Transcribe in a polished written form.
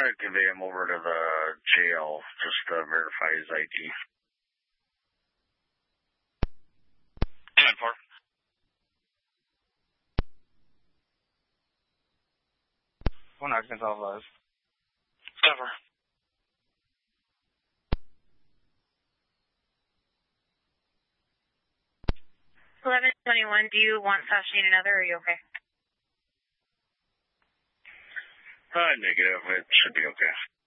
going to convey him over to the jail just to verify his ID. 10-4. One Arkansas Buzz. Cover. 1121, do you want Sasheen another, or are you okay? Negative. It should be okay.